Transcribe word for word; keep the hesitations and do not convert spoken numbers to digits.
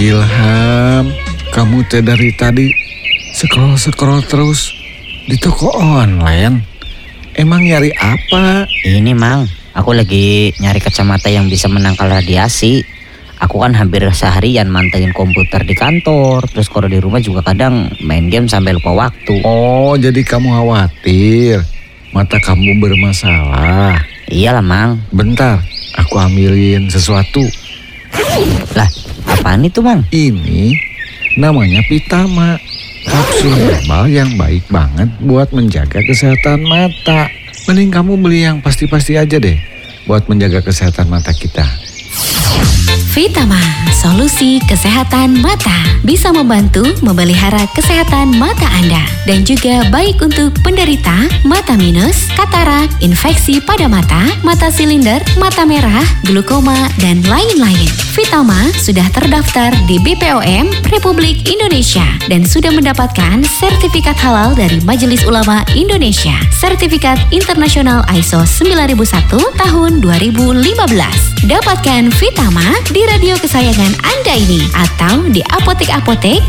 Ilham, kamu teh dari tadi scroll-scroll terus di toko online. Emang nyari apa? Ini Mang, aku lagi nyari kacamata yang bisa menangkal radiasi. Aku kan hampir seharian mantengin komputer di kantor. Terus kalau di rumah juga kadang main game sampai lupa waktu. Oh, jadi kamu khawatir mata kamu bermasalah. Iyalah Mang. Bentar, aku ambilin sesuatu. Lah, apaan itu Mang? Ini namanya Pitama, kapsul herbal yang baik banget buat menjaga kesehatan mata. Mending kamu beli yang pasti-pasti aja deh buat menjaga kesehatan mata kita. Vitama, solusi kesehatan mata, bisa membantu memelihara kesehatan mata Anda dan juga baik untuk penderita mata minus, katarak, infeksi pada mata, mata silinder, mata merah, glaukoma, dan lain-lain. Vitama sudah terdaftar di B P O M Republik Indonesia dan sudah mendapatkan sertifikat halal dari Majelis Ulama Indonesia, sertifikat internasional I S O sembilan ribu satu tahun dua ribu lima belas. Dapatkan Vitama di radio kesayangan Anda ini atau di apotek-apotek